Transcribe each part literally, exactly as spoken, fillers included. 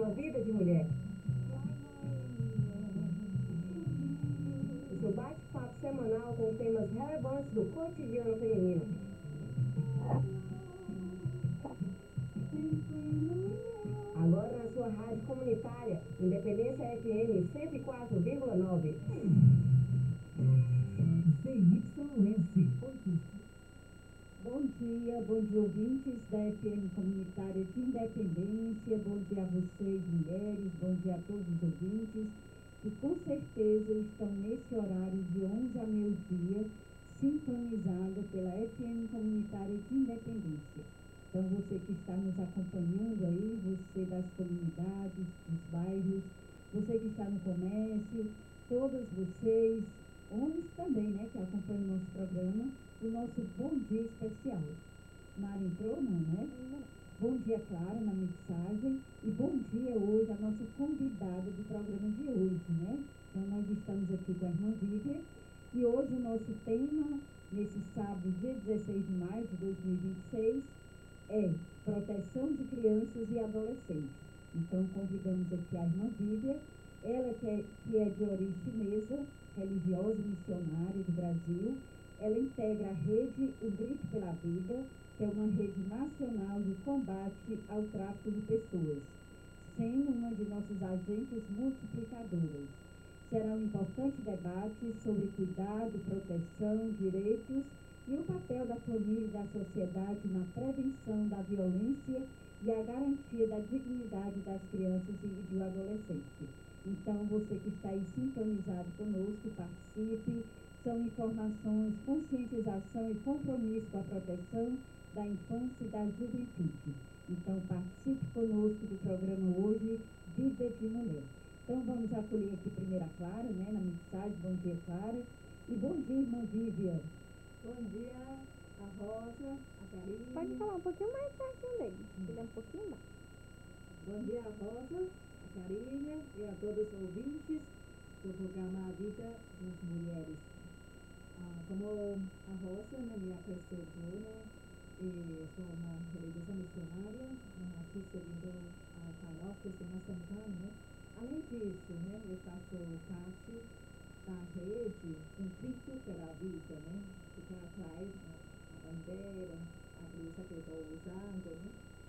programa Vida de Mulher. O seu bate-papo semanal com temas relevantes do cotidiano feminino. Agora na sua rádio comunitária, Independência F M cento e quatro vírgula nove. C Y S. Bom dia, bom dia ouvintes da F M Comunitária de Independência, bom dia a vocês mulheres, bom dia a todos os ouvintes, que com certeza estão nesse horário de onze a meio-dia, sintonizada pela F M Comunitária de Independência. Então você que está nos acompanhando aí, você das comunidades, dos bairros, você que está no comércio, todas vocês, homens também, né, que acompanham o nosso programa, o nosso bom dia especial. Mara entrou, não, né? Bom dia, Clara, na mensagem. E bom dia hoje a nossa convidada do programa de hoje, né? Então, nós estamos aqui com a irmã Vivian. E hoje o nosso tema, nesse sábado, dia dezesseis de maio de dois mil e vinte e seis, é proteção de crianças e adolescentes. Então, convidamos aqui a irmã Vivian, ela que é, que é de origem chinesa, religiosa missionária do Brasil. Ela integra a rede O Grito pela Vida, que é uma rede nacional de combate ao tráfico de pessoas, sendo uma de nossas agentes multiplicadoras. Será um importante debate sobre cuidado, proteção, direitos e o papel da família e da sociedade na prevenção da violência e a garantia da dignidade das crianças e do adolescente. Então, você que está aí sintonizado conosco, participe. São informações, conscientização e compromisso com a proteção da infância e da juventude. Então, participe conosco do programa hoje, Vida de Mulher. Então, vamos acolher aqui primeiro a Clara, né, na mensagem. Bom dia, Clara. E bom dia, irmã Vivian. Bom dia, a Rosa, a Karine. Pode falar um pouquinho mais pertinho dele. Ele é um pouquinho mais. Bom dia, a Rosa, a Karine e a todos os ouvintes do programa Vida das Mulheres. Ah, como a Rosa né, me apresentou, né, eu sou uma religiosa missionária, aqui servindo a paróquia Senhor Santana, né. Além disso, né, eu faço parte da rede Um Grito pela Vida, né, que está atrás a bandeira, a blusa que eu estou usando, né,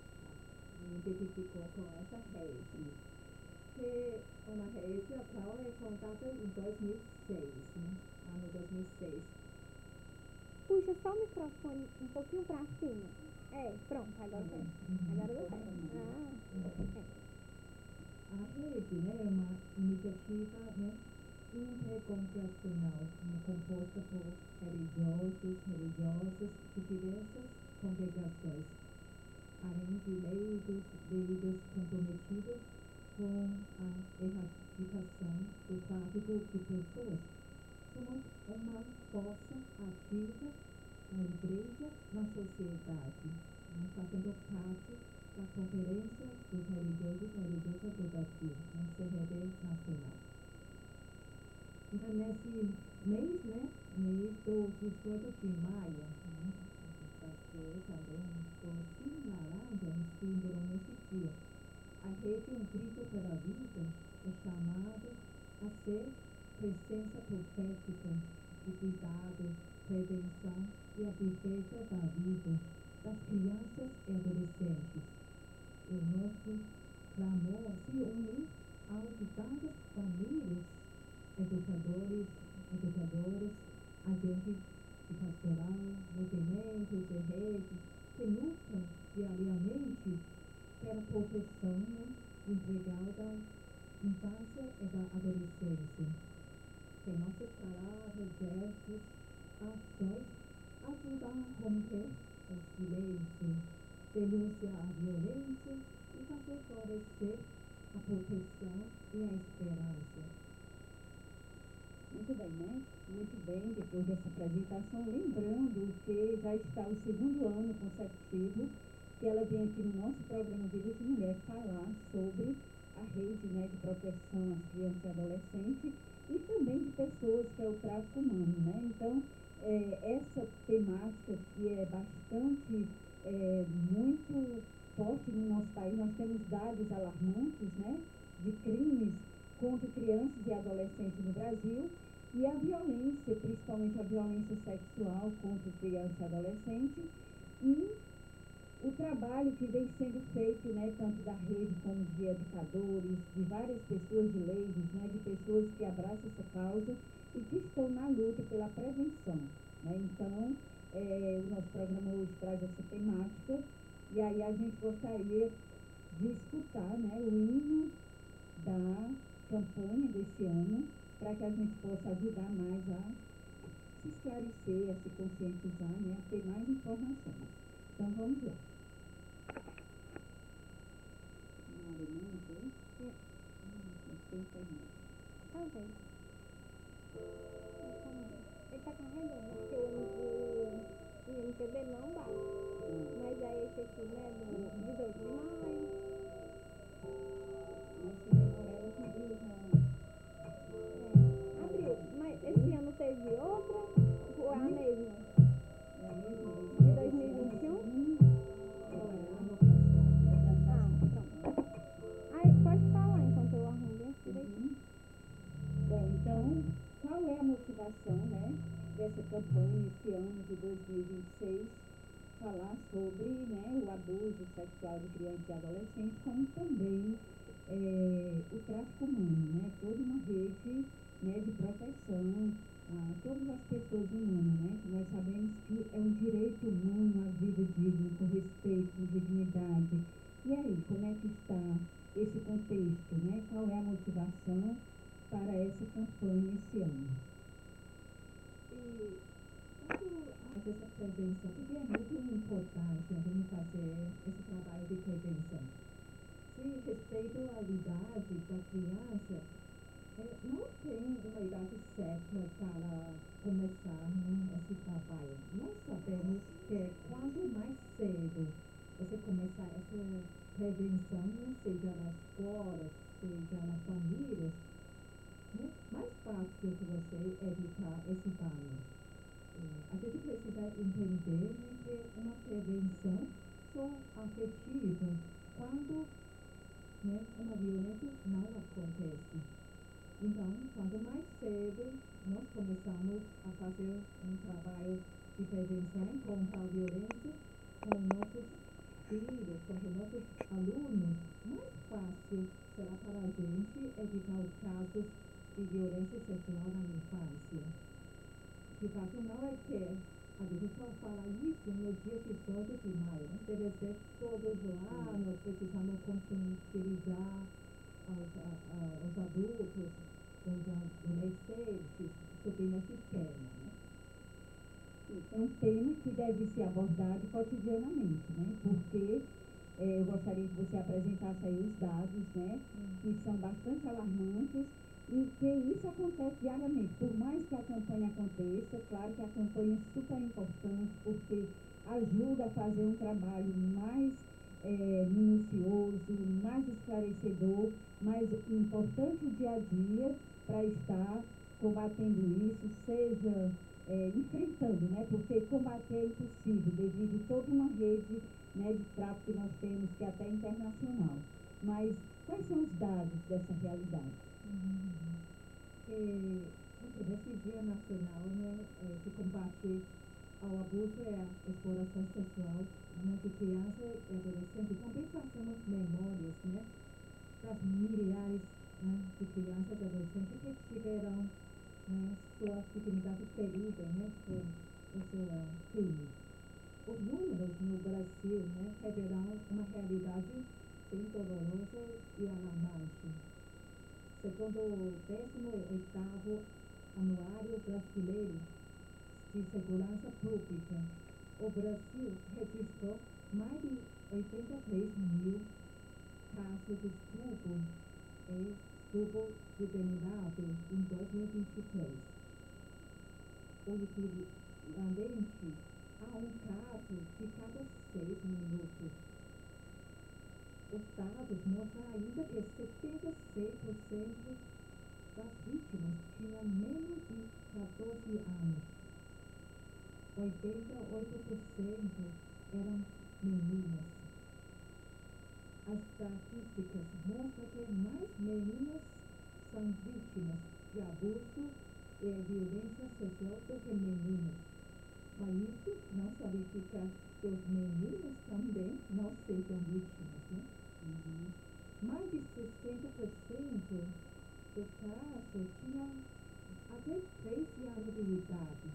me identificou com essa rede, que é uma rede a qual é fundada em dois mil e seis, né, ano dois mil e seis. Puxa só o microfone um pouquinho pra cima. É, pronto, agora vai. Agora deu certo. Ah, é. A rede, né, é uma iniciativa, né, intercongregacional, né, composta por religiosos, religiosas de diversas congregações, além de leigos, leigos comprometidos com a erradicação do tráfico de pessoas. Somos uma força ativa da igreja na sociedade, né, fazendo parte da Conferência dos Religiosos e Religiosas do Brasil, na C R B Nacional. Então, nesse mês, né, mês do dezoito de maio, né, fazer também um docinho laranja, um símbolo nesse dia. A rede Um Grito pela Vida é chamada a ser presença profética de cuidado, prevenção e a defesa da vida das crianças e adolescentes. O nosso clamor se une ao de tantas famílias, educadores, educadoras, agentes de pastoral, movimentos e redes que lutam diariamente pela proteção integral da infância e da adolescência. Que nossas palavras, gestos, ações ajudam a romper o silêncio, denunciar a violência e fazer florescer a proteção e a esperança. Muito bem, né? Muito bem, depois dessa apresentação, lembrando que já está o segundo ano consecutivo que ela vem aqui no nosso programa Vida de Mulher falar sobre a rede, né, de proteção às crianças e adolescentes e também de pessoas, que é o tráfico humano, né? Então, é, essa temática que é bastante, é, muito forte no nosso país. Nós temos dados alarmantes, né, de crimes contra crianças e adolescentes no Brasil, e a violência, principalmente a violência sexual contra criança e adolescente, e o trabalho que vem sendo feito, né, tanto da rede como de educadores, de várias pessoas de leigos, né, de pessoas que abraçam essa causa e que estão na luta pela prevenção, né? Então, é, o nosso programa hoje traz essa temática, e aí a gente gostaria de escutar, né, o hino da campanha desse ano, para que a gente possa ajudar mais a se esclarecer, a se conscientizar, né, a ter mais informações. Então, vamos lá. Talvez. Ele tá carregando, porque o, o, o M P B não dá. Mas aí esse aqui, né, do dezoito de maio. É, abril. Mas esse ano teve outra? Ou é a mesma? De dois mil e vinte e um? Ah, pronto. Aí, pode falar enquanto eu arrumo bem direitinho. Bom, então, qual é a motivação, né, dessa campanha esse ano de dois mil e vinte e seis? Falar sobre, né, o abuso sexual de crianças e adolescentes, como também é, o tráfico humano, né, toda uma rede, né, de proteção a todas as pessoas humanas, né, que nós sabemos que é um direito humano a vida digna, com respeito, com dignidade. E aí, como é que está esse contexto, né? Qual é a motivação para essa campanha esse ano? E quando faz essa prevenção, porque é muito importante a gente fazer esse trabalho de prevenção. Se respeito à idade da criança, é, não tem uma idade certa para começar, né, esse trabalho. Nós sabemos que quanto mais cedo você começar essa prevenção, seja nas escolas, seja nas famílias, né, mais fácil de você evitar esse dano. A gente precisa entender, né, que uma prevenção só afetiva quando, né, uma violência não acontece. Então, quanto mais cedo nós começamos a fazer um trabalho de prevenção contra a violência com nossos filhos, com nossos alunos, mais fácil será para a gente evitar os casos de violência sexual na infância. De fato, não é que a gente só fala isso no dia dezoito de maio, né? Deve ser todos os anos, precisamos conscientizar os, a, a, os adultos, os adolescentes, sobre esse tema, né? É um tema que deve ser abordado cotidianamente, né? Porque eh, eu gostaria que você apresentasse aí os dados, né? Que são bastante alarmantes e que isso acontece diariamente. Por mais que a campanha aconteça, claro que a campanha é super importante porque ajuda a fazer um trabalho mais eh, minucioso, mais esclarecedor, mais importante o dia a dia para estar combatendo isso, seja É, enfrentando, né? Porque combater é impossível devido a toda uma rede, né, de tráfico que nós temos, que é até internacional. Mas quais são os dados dessa realidade? Uhum. E, nesse Dia Nacional, né, de combate ao abuso e à exploração sexual, né, de criança e adolescente, também fazemos memórias, né, das milhares, né, de crianças e adolescentes que tiveram, né, sua dignidade ferida, né, por esse uh, crime. Os números no Brasil, né, revelam uma realidade bem dolorosa e alarmante. Segundo o décimo oitavo Anuário Brasileiro de Segurança Pública, o Brasil registrou mais de oitenta e três mil casos de estupro e estupro juvenilado em dois mil e vinte e três. O equivalente a um caso de cada seis minutos. Os dados mostram ainda que setenta e seis por cento das vítimas tinham menos de catorze anos. oitenta e oito por cento eram meninas. as estatísticas mostram que mais meninas são vítimas de abuso e violência sexual do que meninos. Mas isso não significa que os meninos também não sejam vítimas, né? Uhum. Mais de sessenta por cento dos casos tinham até treze anos de idade.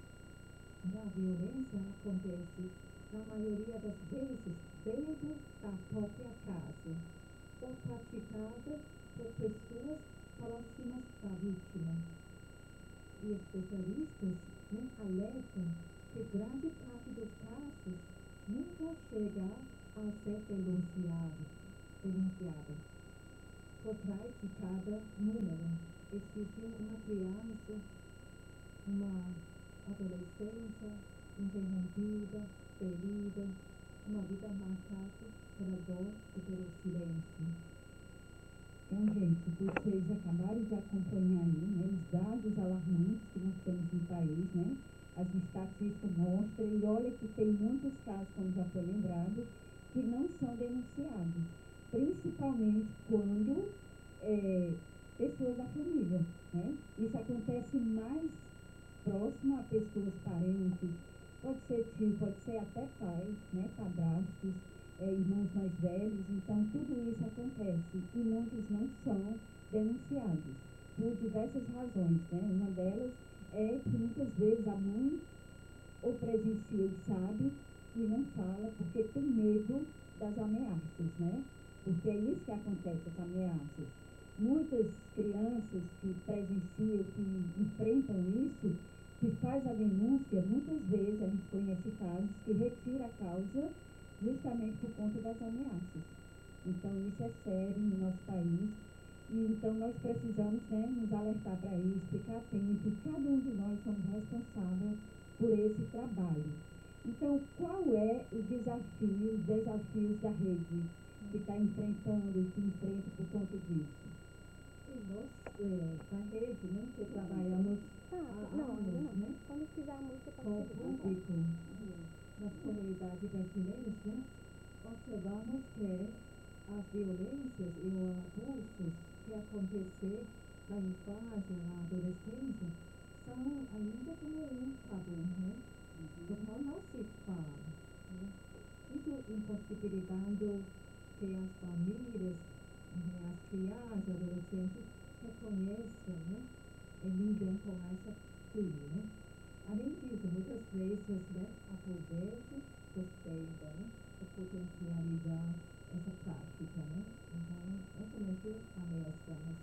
A violência acontece, na maioria das vezes, dentro da própria casa, ou praticada por pessoas próximas da vítima. E especialistas, né, alertam que grande parte dos casos nunca chega a ser denunciado, denunciado. Por trás de cada número existe uma criança, uma adolescência interrompida, ferida, uma vida marcada pela dor e pelo silêncio. Então, gente, vocês acabaram de acompanhar aí, né, os dados alarmantes que nós temos no país, né? As estatísticas mostram, e olha que tem muitos casos, como já foi lembrado, que não são denunciados, principalmente quando é, pessoas da família, né? Isso acontece mais próximo a pessoas parentes, pode ser tio, pode ser até pais, né, padrastos, é, irmãos mais velhos, então tudo isso acontece e muitos não são denunciados por diversas razões, né? Uma delas é que muitas vezes a mãe ou presencia e sabe e não fala porque tem medo das ameaças, né? Porque é isso que acontece, as ameaças. Muitas crianças que presenciam, que enfrentam isso, que faz a denúncia, muitas vezes a gente conhece casos que retira a causa justamente por conta das ameaças. Então isso é sério no nosso país e então nós precisamos, né, nos alertar para isso, ficar atento, e cada um de nós somos responsáveis por esse trabalho. Então, qual é o desafio, os desafios da rede que está enfrentando e que enfrenta por conta disso? E nós, é, da rede, né, que trabalhamos Ah, há não, anos, não. né, Quando fizer a música, com o pode ser. público das comunidades brasileiras, né, observamos que as violências e os abusos que acontecem na infância, na adolescência, são ainda como um tabu, né? Então não se fala, né? Isso impossibilitando que as famílias, né, as crianças, adolescentes reconheçam, né, e lidam com essa crise, né? Além disso, muitas vezes, né, a pobreza sustenta, né, a potencializar essa prática, né? Então, não somente ameaças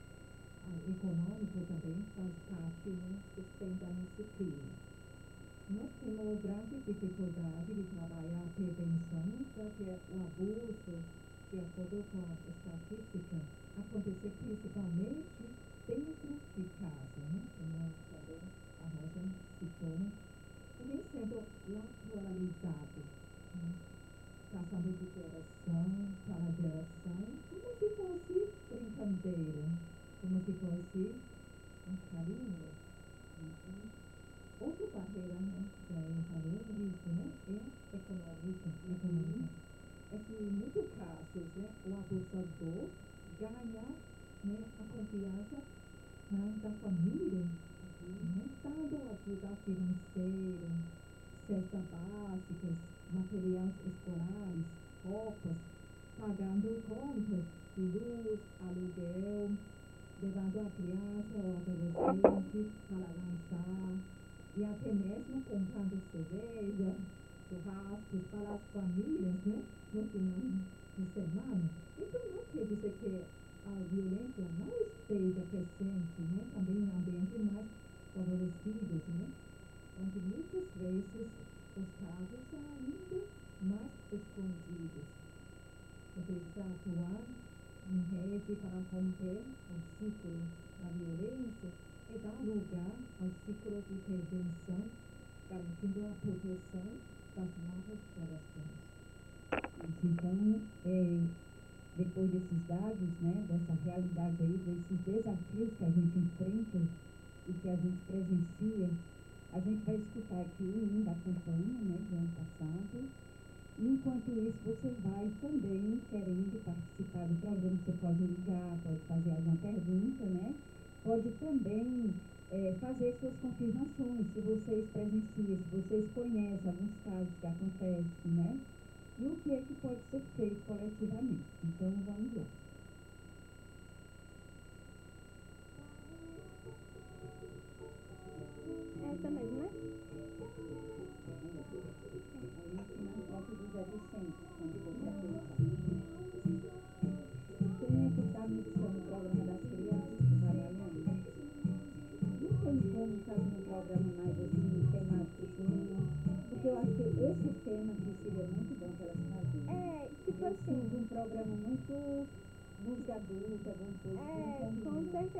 econômico também faz parte, né, sustenta esse crime. Nós temos grande dificuldade de trabalhar a prevenção, porque o abuso, de acordo com a estatística, acontece principalmente dentro de casa, né? Como também a Rosa citou, também sendo naturalizado, né? Passando de geração para geração, como se fosse brincadeira, como se fosse um carinho. Uhum. Outra barreira, né, que eu falei isso, né, é econômica. econômica. É que em muitos casos, né, o abusador ganha, né, a confiança, né, da família, uhum, né, dando ajuda financeira, cestas básicas, materiais escolares, roupas, pagando contas de luz, aluguel, levando a criança ou adolescente para lançar, e até mesmo comprando cerveja, churrascos para as famílias, né, no final de semana. Isso não quer dizer que a violência não esteja presente, né, também em ambientes mais favorecidos, né, onde muitas vezes os casos são ainda mais escondidos. Precisa atuar em rede para romper o ciclo da violência e dar lugar ao ciclo de prevenção, garantindo a proteção das novas gerações. Então, é, depois desses dados, né, dessa realidade aí, desses desafios que a gente enfrenta e que a gente presencia, a gente vai escutar aqui um da campanha, né, do ano passado, Enquanto isso, você vai também, querendo participar do programa, você pode ligar, pode fazer alguma pergunta, né? Pode também é, fazer suas confirmações, se vocês presenciam, se vocês conhecem alguns casos que acontecem, né? E o que é que pode ser feito coletivamente. Então, vamos lá. Essa mesmo, né? Quem é que está mixando o programa das crianças, trabalhando? Não tem como fazer um programa mais assim, temático, porque eu acho que esse tema que seria muito bom para elas fazerem. É, tipo Eu assim. sinto um programa muito música adulta, alguma coisa. É, muito com certeza.